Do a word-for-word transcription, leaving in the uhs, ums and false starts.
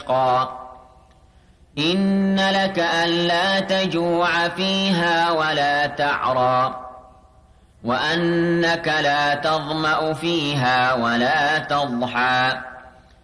إن لك ألا تجوع فيها ولا تعرى وأنك لا تظمأ فيها ولا تضحى